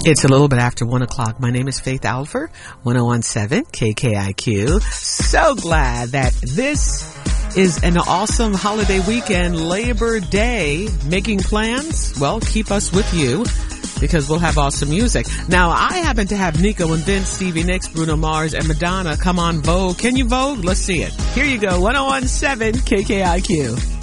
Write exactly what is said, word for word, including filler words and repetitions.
It's a little bit after one o'clock. My name is Faith Alford, ten seventeen K K I Q. So glad that this is an awesome holiday weekend, Labor Day. Making plans? Well, keep us with you because we'll have awesome music. Now, I happen to have Nico and Vince, Stevie Nicks, Bruno Mars, and Madonna come on Vogue. Can you Vogue? Let's see it. Here you go, ten seventeen K K I Q.